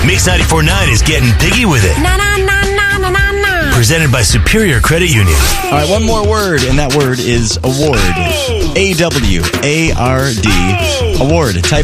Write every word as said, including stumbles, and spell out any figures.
Mix ninety-four point nine is getting piggy with it. Na na na na na na na. Presented by Superior Credit Union. All right, one more word, and that word is award. A W A R D. Award. Type